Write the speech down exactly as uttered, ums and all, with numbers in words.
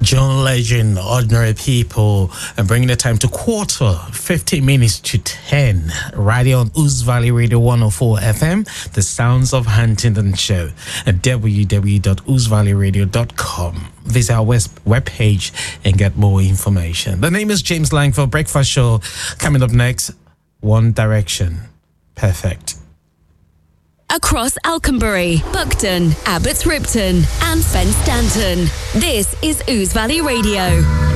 John Legend, Ordinary People, and bringing the time to quarter, fifteen minutes to ten, right here on Ouse Valley Radio one oh four F M, the Sounds of Huntington Show, at w w w dot ouse valley radio dot com. Visit our webpage and get more information. The name is James Langford. Breakfast Show coming up next, One Direction. Perfect. Across Alconbury, Buckton, Abbots Ripton and Fen Stanton. This is Ouse Valley Radio.